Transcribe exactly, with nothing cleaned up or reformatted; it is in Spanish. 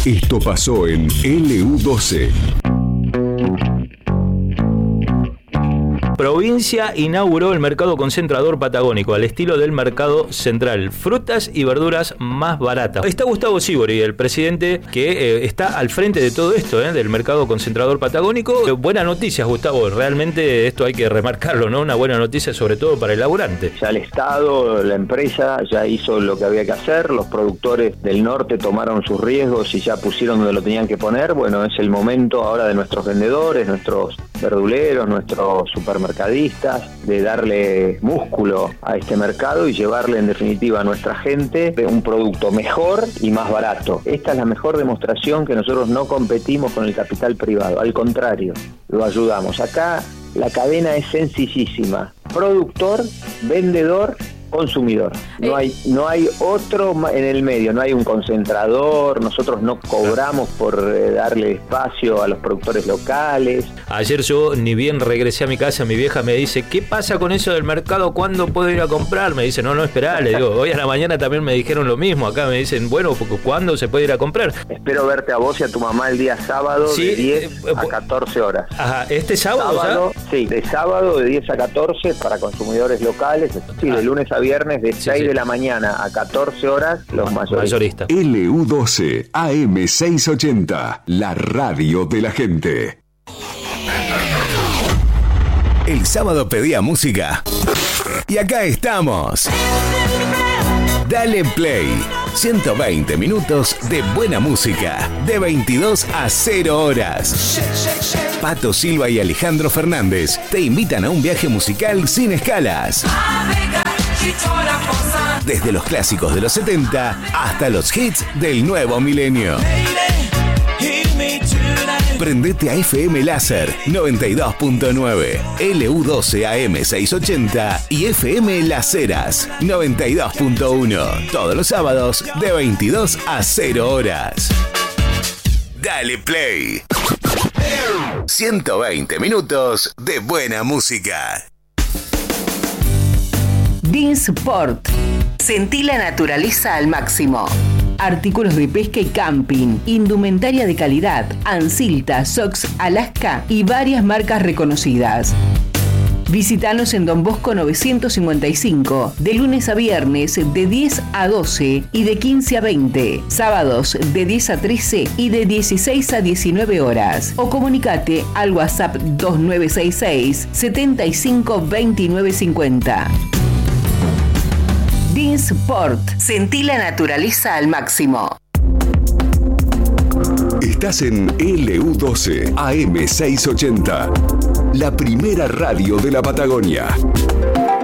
Esto pasó en L U doce. Provincia inauguró el mercado concentrador patagónico al estilo del mercado central. Frutas y verduras más baratas. Está Gustavo Sibori, el presidente que eh, está al frente de todo esto, eh, del mercado concentrador patagónico. Eh, buenas noticias, Gustavo. Realmente esto hay que remarcarlo, ¿no? Una buena noticia sobre todo para el laburante. Ya el Estado, la empresa ya hizo lo que había que hacer. Los productores del norte tomaron sus riesgos y ya pusieron donde lo tenían que poner. Bueno, es el momento ahora de nuestros vendedores, nuestros verduleros, nuestros supermercados, mercadistas, de darle músculo a este mercado y llevarle en definitiva a nuestra gente un producto mejor y más barato. Esta es la mejor demostración que nosotros no competimos con el capital privado, al contrario, lo ayudamos. Acá la cadena es sencillísima: productor, vendedor, consumidor. No hay, no hay otro en el medio, no hay un concentrador, nosotros no cobramos por eh, darle espacio a los productores locales. Ayer yo ni bien regresé a mi casa, mi vieja me dice, ¿qué pasa con eso del mercado? ¿Cuándo puedo ir a comprar? Me dice, no, no, esperá, le digo, hoy a la mañana también me dijeron lo mismo, acá me dicen, bueno, ¿cuándo se puede ir a comprar? Espero verte a vos y a tu mamá el día sábado, sí, de diez eh, a catorce horas. Ajá, ¿este sábado, sábado ya? Sí, de sábado de diez a catorce para consumidores locales, sí, ah. de lunes a viernes de sí, seis sí. de la mañana a catorce horas los mayoristas. mayoristas. L U doce A M seiscientos ochenta, la radio de la gente. El sábado pedía música y acá estamos. Dale Play. ciento veinte minutos de buena música, de veintidós a cero horas. Pato Silva y Alejandro Fernández te invitan a un viaje musical sin escalas. Desde los clásicos de los setenta hasta los hits del nuevo milenio. Prendete a F M Láser noventa y dos punto nueve, L U doce A M seiscientos ochenta y F M Las Heras noventa y dos punto uno. Todos los sábados de veintidós a cero horas. Dale Play. ciento veinte minutos de buena música. Dinsport. Sentí la naturaleza al máximo. Artículos de pesca y camping, indumentaria de calidad, Ansilta, Sox, Alaska y varias marcas reconocidas. Visítanos en Don Bosco novecientos cincuenta y cinco, de lunes a viernes de diez a doce y de quince a veinte, sábados de diez a trece y de dieciséis a diecinueve horas. O comunicate al WhatsApp dos nueve seis seis, setenta y cinco veintinueve cincuenta. Dinsport. Sentí la naturaleza al máximo. Estás en L U doce A M seiscientos ochenta, la primera radio de la Patagonia.